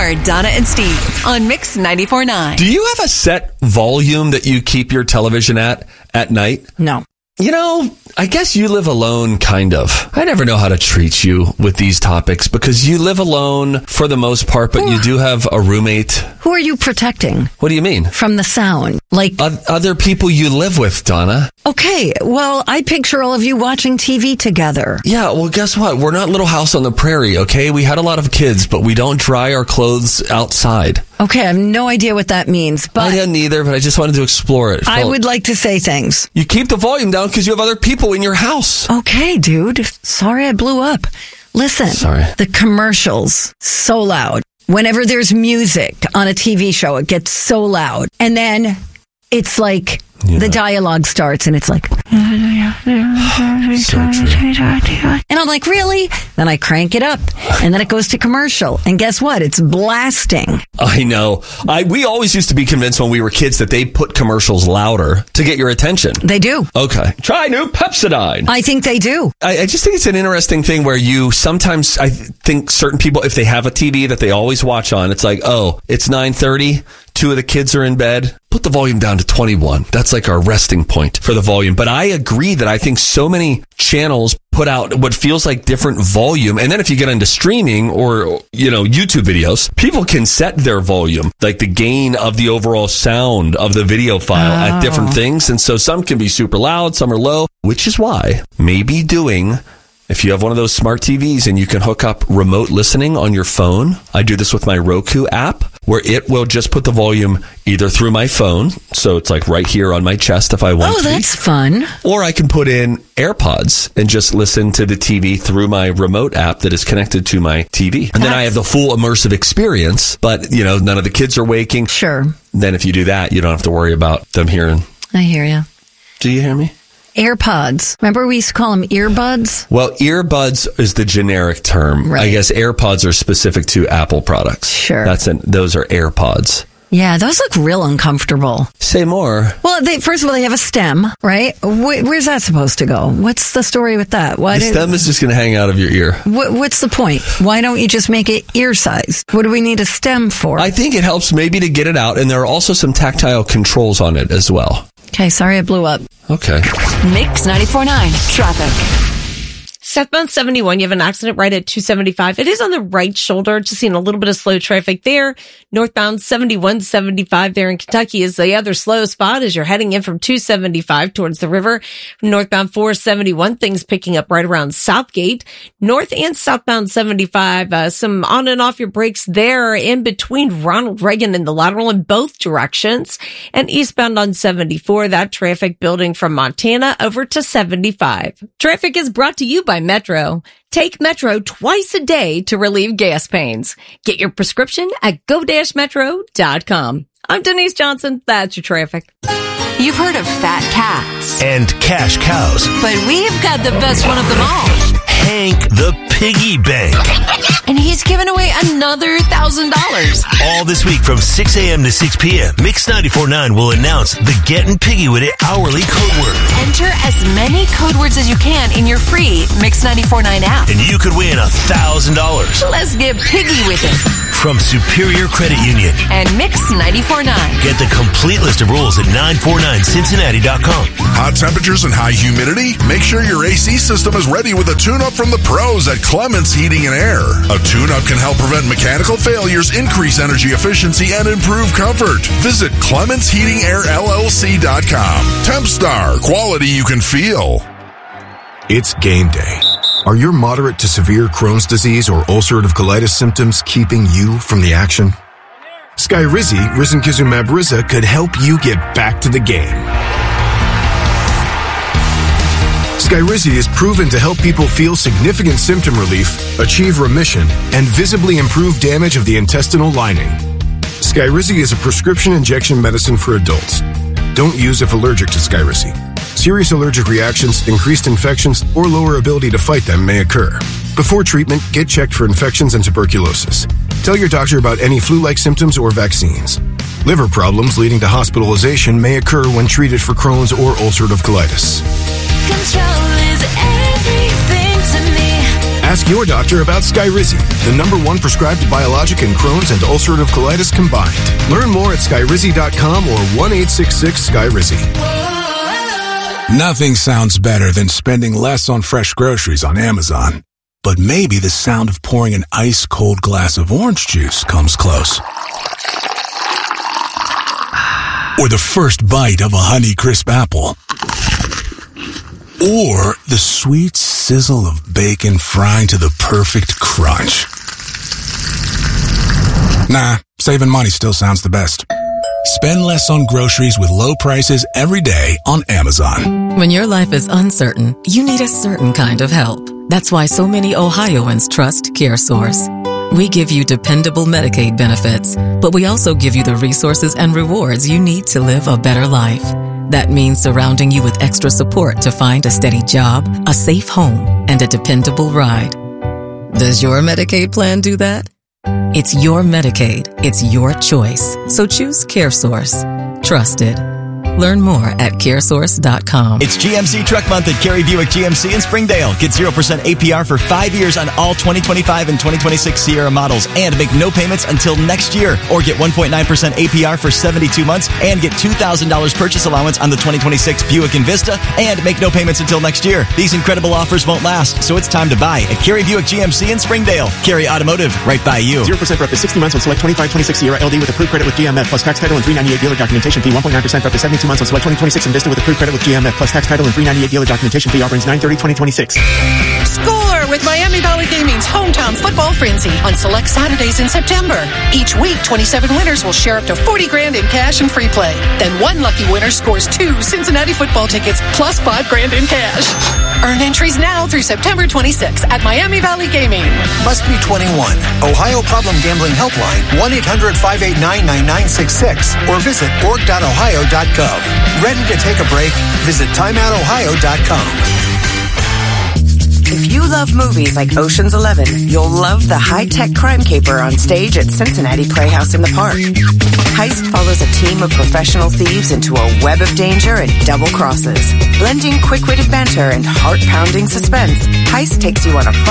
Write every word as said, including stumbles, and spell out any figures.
more Donna and Steve on Mix ninety-four point nine. Do you have a set volume that you keep your television at at night? No. You know, I guess you live alone, kind of. I never know how to treat you with these topics because you live alone for the most part, but you do have a roommate. Who are you protecting? What do you mean? From the sound. Like O- other people you live with, Donna. Okay, well, I picture all of you watching T V together. Yeah, well, guess what? We're not Little House on the Prairie, okay? We had a lot of kids, but we don't dry our clothes outside. Okay, I have no idea what that means, but I didn't either, but I just wanted to explore it. I Felt- would like to say things. You keep the volume down because you have other people in your house. Okay, dude. Sorry I blew up. Listen. Sorry. The commercials, so loud. Whenever there's music on a T V show, it gets so loud. And then it's like Yeah. the dialogue starts and it's like, So true. and I'm like, really? Then I crank it up and then it goes to commercial. And guess what? It's blasting. I know. I we always used to be convinced when we were kids that they put commercials louder to get your attention. They do. Okay. Try new Pepsodine. I think they do. I, I just think it's an interesting thing where you sometimes, I think certain people, if they have a T V that they always watch on, it's like, oh, it's nine thirty. Two of the kids are in bed. Put the volume down to twenty-one. That's like our resting point for the volume. But I agree that I think so many channels put out what feels like different volume. And then if you get into streaming or, you know, YouTube videos, people can set their volume, like the gain of the overall sound of the video file Oh. at different things. And so some can be super loud, some are low, which is why maybe doing... If you have one of those smart T Vs and you can hook up remote listening on your phone, I do this with my Roku app, where it will just put the volume either through my phone, so it's like right here on my chest if I want Oh, to, that's fun. or I can put in AirPods and just listen to the T V through my remote app that is connected to my T V. And then I have the full immersive experience, but, you know, none of the kids are waking. Sure. Then if you do that, you don't have to worry about them hearing. I hear you. Do you hear me? AirPods. Remember we used to call them earbuds? Well, earbuds is the generic term. Right. I guess AirPods are specific to Apple products. Sure. That's an, those are AirPods. Yeah, those look real uncomfortable. Say more. Well, they, first of all, they have a stem, right? Wh- where's that supposed to go? What's the story with that? Why The did, stem is just going to hang out of your ear. wh- what's the point? Why don't you just make it ear-sized? What do we need a stem for? I think it helps maybe to get it out, and there are also some tactile controls on it as well. Okay, sorry I blew up. Okay. Mix ninety-four point nine. Traffic. Southbound seventy-one, you have an accident right at two seventy-five. It is on the right shoulder, just seeing a little bit of slow traffic there. Northbound seventy-one seventy-five there in Kentucky is the other slow spot as you're heading in from two seventy-five towards the river. From northbound four seventy-one, things picking up right around Southgate. North and southbound seventy-five, uh, some on and off your brakes there in between Ronald Reagan and the lateral in both directions. And eastbound on seventy-four, that traffic building from Montana over to seventy-five. Traffic is brought to you by Metro. Take Metro twice a day to relieve gas pains. Get your prescription at go dash metro dot com. I'm Denise Johnson. That's your traffic. You've heard of fat cats, And cash cows. but we've got the best one of them all. Hank the Piggy Bank. And he's giving away another thousand dollars. All this week from six a.m. to six p.m. Mix ninety-four point nine will announce the Getting Piggy With It hourly code word. Enter as many code words as you can in your free Mix ninety-four point nine app. And you could win one thousand dollars Let's get piggy with it. from Superior Credit Union. And Mix ninety-four point nine. Get the complete list of rules at nine four nine cincinnati dot com. Hot temperatures and high humidity? Make sure your A C system is ready with a tune-up from the pros at Clements Heating and Air. A tune-up can help prevent mechanical failures, increase energy efficiency, and improve comfort. Visit Clements Heating Air L L C dot com. Tempstar, quality you can feel. It's game day. Are your moderate to severe Crohn's disease or ulcerative colitis symptoms keeping you from the action? Skyrizi, risankizumab Riza, could help you get back to the game. Skyrizi is proven to help people feel significant symptom relief, achieve remission, and visibly improve damage of the intestinal lining. Skyrizi is a prescription injection medicine for adults. Don't use if allergic to Skyrizi. Serious allergic reactions, increased infections, or lower ability to fight them may occur. Before treatment, get checked for infections and tuberculosis. Tell your doctor about any flu-like symptoms or vaccines. Liver problems leading to hospitalization may occur when treated for Crohn's or ulcerative colitis. Control is everything to me. Ask your doctor about Skyrizi, the number one prescribed biologic in Crohn's and ulcerative colitis combined. Learn more at skyrizi dot com or one eight six six Skyrizi. Nothing sounds better than spending less on fresh groceries on Amazon. But maybe the sound of pouring an ice-cold glass of orange juice comes close. Or the first bite of a Honeycrisp apple. Or the sweet sizzle of bacon frying to the perfect crunch. Nah, saving money still sounds the best. Spend less on groceries with low prices every day on Amazon. When your life is uncertain, you need a certain kind of help. That's why so many Ohioans trust CareSource. We give you dependable Medicaid benefits, but we also give you the resources and rewards you need to live a better life. That means surrounding you with extra support to find a steady job, a safe home, and a dependable ride. Does your Medicaid plan do that? It's your Medicaid. It's your choice. So choose CareSource. Trusted. Learn more at care source dot com. It's G M C Truck Month at Kerry Buick G M C in Springdale. Get zero percent A P R for five years on all twenty twenty-five and twenty twenty-six Sierra models and make no payments until next year. Or get one point nine percent A P R for seventy-two months and get two thousand dollars purchase allowance on the twenty twenty-six Buick Envista and make no payments until next year. These incredible offers won't last, so it's time to buy at Kerry Buick G M C in Springdale. Kerry Automotive, right by you. zero percent for up to sixty months on select twenty-five twenty-six Sierra L D with approved credit with G M F plus tax title and three ninety-eight dealer documentation fee. one point nine percent for up to seventy-two months on select twenty twenty-six Envista with approved credit with G M F plus tax title and three ninety-eight dealer documentation fee. Offerings nine thirty twenty twenty-six. Score with Miami Valley Gaming's hometown football frenzy on select Saturdays in September. Each week, twenty-seven winners will share up to forty grand in cash and free play. Then one lucky winner scores two Cincinnati football tickets plus five grand in cash. Earn entries now through September twenty-sixth at Miami Valley Gaming. Must be twenty-one. Ohio Problem Gambling Helpline, one eight hundred five eight nine nine nine six six or visit org dot ohio dot gov. Ready to take a break? Visit time out ohio dot com. If you love movies like Ocean's Eleven, you'll love the high-tech crime caper on stage at Cincinnati Playhouse in the Park. Heist follows a team of professional thieves into a web of danger and double crosses. Blending quick-witted banter and heart-pounding suspense, Heist takes you on a fun